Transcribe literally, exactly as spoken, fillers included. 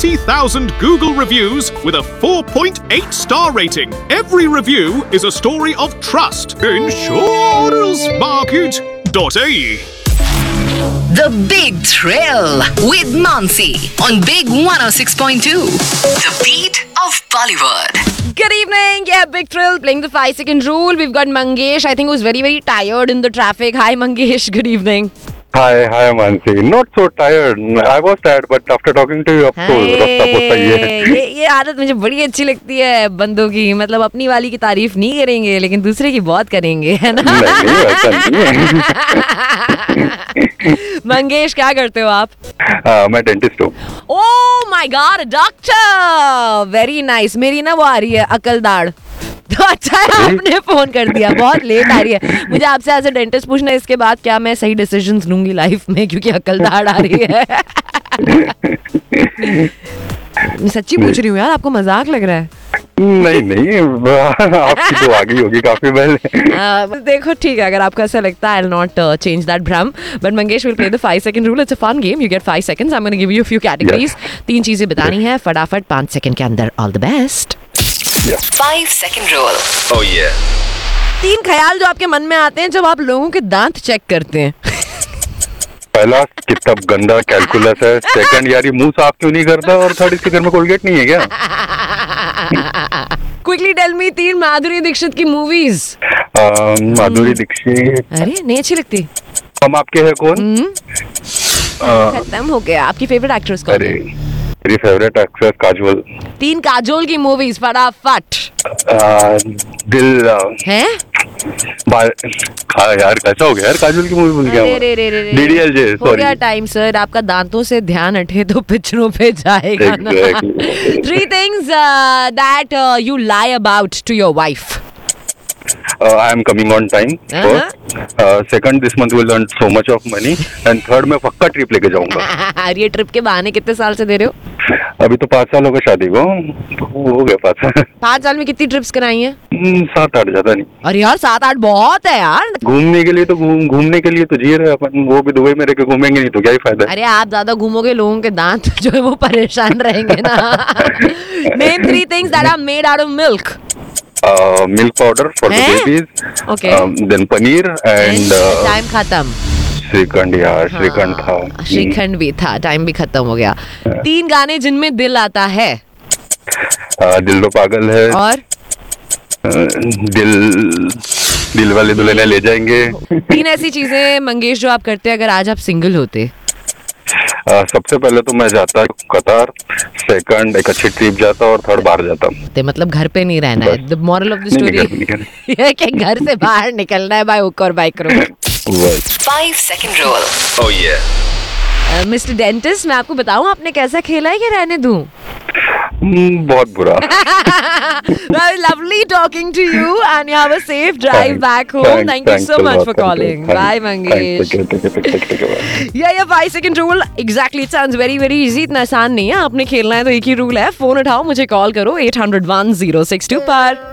twenty thousand Google reviews with a four point eight star rating. Every review is a story of trust. Insurance Market dot A E. The Big Thrill with Mansi on Big one oh six point two. The beat of Bollywood. Good evening. Yeah, Big Thrill playing the five second rule. We've got Mangesh. I think who's very very tired in the traffic. Hi Mangesh. Good evening. Hi, hi Mansi. Not so tired. I was tired, but after talking to you, अब तो रास्ता बहुत सही है. ये ये आदत मुझे बड़ी अच्छी लगती है बंदों की. मतलब अपनी वाली की तारीफ नहीं करेंगे लेकिन दूसरे की बहुत करेंगे, है ना? नहीं नहीं ऐसा नहीं है. मंगेश क्या करते हो आप? आ, मैं डेंटिस्ट हूँ. Oh my God, doctor. Very nice. मेरी ना वो आ रही है अकलदाड़. तो अच्छा है आपने फोन कर दिया. बहुत लेट आ रही है. मुझे आपसे एज ए डेंटिस्ट पूछना है इसके बाद क्या मैं सही डिसीजंस लूंगी लाइफ में, क्योंकि अकलदाड़ आ रही है. सच्ची पूछ रही हूँ यार, आपको मजाक लग रहा है? नहीं नहीं, आपकी तो आ गई होगी काफी पहले. देखो ठीक है, अगर आपको ऐसा लगता है, I will not change that भ्रम, but Mangesh will play the five second rule. It's a fun game. You get five seconds. I am gonna give you a few categories. तीन चीजें बतानी है फटाफट पाँच सेकंड के अंदर. All the best. Five second rule. Oh yeah. तीन ख्याल जो आपके मन में आते हैं जब आप लोगों के दांत चेक करते हैं. पहला, कितना गंदा कैलकुलस है. सेकंड, यार ये मुंह साफ क्यों नहीं करता. और थर्ड, इसके घर में कोलगेट नहीं है क्या? क्विकली टेल मी तीन माधुरी दीक्षित की मूवीज. माधुरी दीक्षित. अरे नहीं अच्छी लगती. हम आपके हैं कौन. खत्म हो गया. आपकी फेवरेट एक्ट्रेस कौन? अरे मेरी फेवरेट एक्ट्रेस काजोल. तीन काजोल की मूवीज फटाफट. दिल हैं? यार कैसा हो गया यार, काजोल की मूवी भूल गया. डीडीएलजे. हो गया टाइम सर. आपका दांतों से ध्यान हटे तो पिक्चरों पे जाएगा ना. Three things that you lie about to your wife. Uh, I am coming on time. Uh-huh. First, uh, second, this month we'll earn so much of money, and third, मैं पक्का ट्रिप लेके जाऊंगा. ये ट्रिप के बहाने कितने साल से दे रहे हो? अभी तो पाँच साल हो गए शादी को. हो गया पाँच साल. पाँच साल में कितनी ट्रिप्स कराई हैं? सात आठ, ज्यादा नहीं. अरे यार सात आठ बहुत है यार. घूमने के लिए तो घूम घूमने के लिए तो जी रहे अपन. वो भी दुबई में रह के घूमेंगे नहीं तो क्या ही फायदा. अरे आप ज्यादा घूमोगे लोगों के दांत जो है वो परेशान रहेंगे ना. Name three things that are made out of milk. Uh, milk powder for the babies. Okay. Um, then paneer and. Uh, time खत्म. श्रीखंड. यार श्रीखंड था. श्रीखंड भी था. टाइम भी खत्म हो गया. तीन गाने जिनमें दिल आता है. uh, दिल तो पागल है. और uh, दिल दिल वाले दुल्हनिया ले जाएंगे. तीन ऐसी चीजें मंगेश जो आप करते अगर आज आप सिंगल होते. Uh, सबसे पहले तो मैं जाता कतार. सेकंड, एक अच्छी ट्रिप जाता. और थर्ड, बाहर जाता. तो मतलब घर पे नहीं रहना है. The moral of the story ये कि घर से बाहर निकलना है बाय हुक और by crook. Five second rule. Oh yeah. Mister dentist, मैं आपको बताऊं आपने कैसा खेला है कि रहने दूं? बहुत बुरा. Well, lovely talking to you and you have a safe drive Thanks, back home. thanks, Thank you thanks so a much lot, for thank you, calling. thanks, Bye, Mangesh. thanks, thank you, thank you, thank you, thank you. Yeah, yeah, five second rule. Exactly, it sounds very, very easy. इतना आसान नहीं है. आपने खेलना है तो एक ही rule है. फोन उठाओ, मुझे कॉल करो eight hundred one oh six two पर.